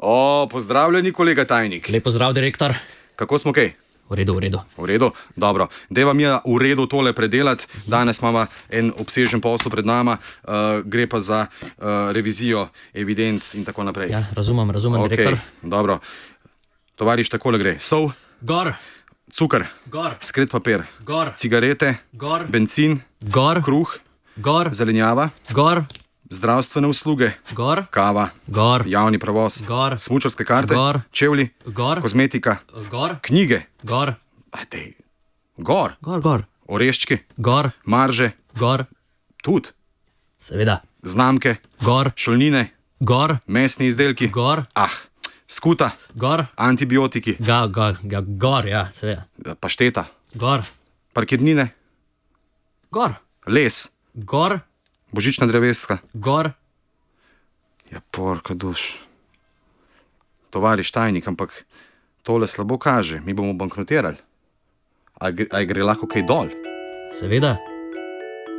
Pozdravljeni, kolega tajnik. Lep pozdrav, direktor. Kako smo kaj? V redu. V redu? Dobro. Deva mi v redu tole predelati. Danes imamo en obsežen posel pred nama. Gre pa za revizijo evidenc in tako naprej. Ja, razumem, direktor. Dobro. Tovariš, takole gre. Sol, Gor, cukor, gor, skret papir, gor, cigarete, gor, bencin, gor, kruh, gor, zelenjava, gor, zdravstvene usluge, gor, kava, gor, javni prevoz, gor, smučarske karte, gor, čevlji, gor, kozmetika, gor, knjige, gor, gor, gor, oreščki, gor, marže, gor, tudi, seveda, znamke, gor, šolnine, gor, mesni izdelki, gor, skuta, gor, antibiotiki, gor, ja, seveda, pašteta, gor, parkirnine, gor, les, gor, božična dreveska. gor. Ja, porka duš. Tovariš tajnik, ampak tole slabo kaže. Mi bomo bankrotirali. A gre lahko kaj dol? Seveda.